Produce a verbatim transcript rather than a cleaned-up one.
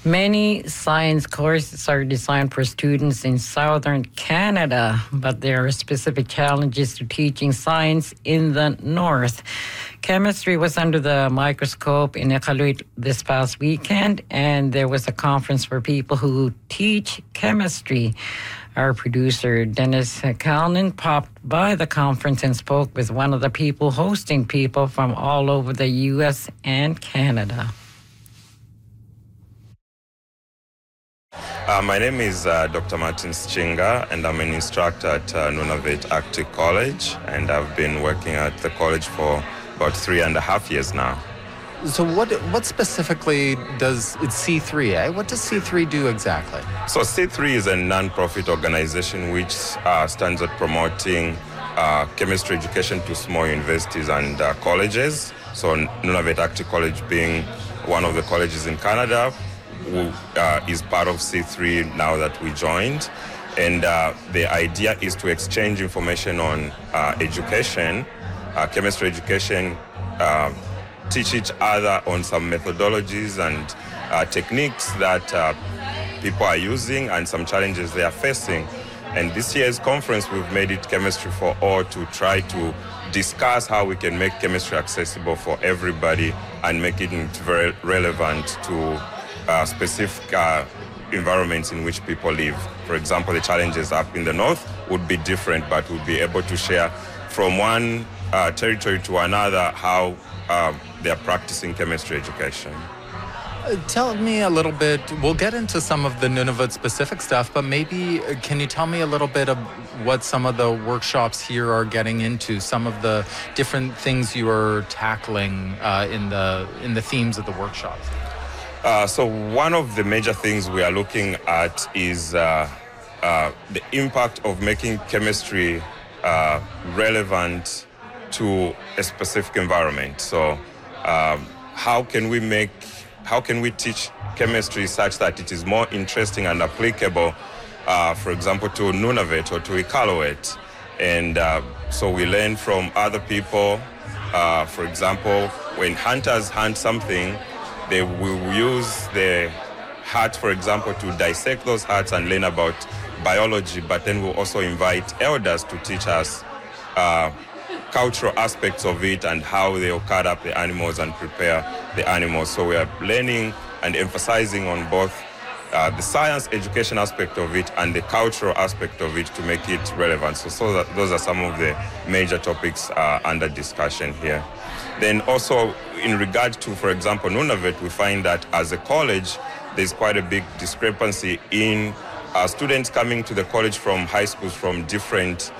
Many science courses are designed for students in southern Canada, but there are specific challenges to teaching science in the north. Chemistry was under the microscope in Iqaluit this past weekend, and there was a conference for people who teach chemistry. Our producer, Dennis Calnan, popped by the conference and spoke with one of the people hosting people from all over the U S and Canada. Uh, my name is uh, Doctor Martin Schinga, and I'm an instructor at uh, Nunavut Arctic College, and I've been working at the college for about three and a half years now. So what what specifically does, it's C three, eh? What does C three do exactly? So C three is a non-profit organization which uh, stands at promoting uh, chemistry education to small universities and uh, colleges. So Nunavut Arctic College being one of the colleges in Canada, who uh, is part of C three now that we joined. And uh, the idea is to exchange information on uh, education, uh, chemistry education, uh, teach each other on some methodologies and uh, techniques that uh, people are using and some challenges they are facing. And this year's conference, we've made it Chemistry for All to try to discuss how we can make chemistry accessible for everybody and make it very relevant to uh, specific uh, environments in which people live. For example, the challenges up in the north would be different, but we'll be able to share from one uh, territory to another how um, they are practicing chemistry education. Uh, tell me a little bit, we'll get into some of the Nunavut specific stuff, but maybe uh, can you tell me a little bit of what some of the workshops here are getting into, some of the different things you are tackling uh, in the in the themes of the workshops? Uh, so one of the major things we are looking at is uh, uh, the impact of making chemistry uh, relevant to a specific environment. So um, how can we make, how can we teach chemistry such that it is more interesting and applicable, uh, for example, to Nunavut or to Iqaluit? And uh, so we learn from other people. Uh, for example, when hunters hunt something, they will use the heart, for example, to dissect those hearts and learn about biology, but then we'll also invite elders to teach us uh, cultural aspects of it and how they'll cut up the animals and prepare the animals. So we are learning and emphasizing on both uh, the science education aspect of it and the cultural aspect of it to make it relevant. So, so that those are some of the major topics uh, under discussion here. Then also in regard to, for example, Nunavut, we find that as a college, there's quite a big discrepancy in uh, students coming to the college from high schools from different